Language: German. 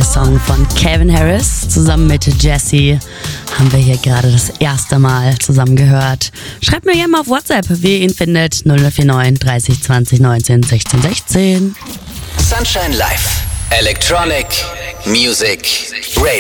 neue Song von Calvin Harris zusammen mit Jessie haben wir hier gerade das erste Mal zusammen gehört. Schreibt mir gerne mal auf WhatsApp, wie ihr ihn findet. 0049 30 20 19 16 16. Sunshine Live. Electronic Music Radio.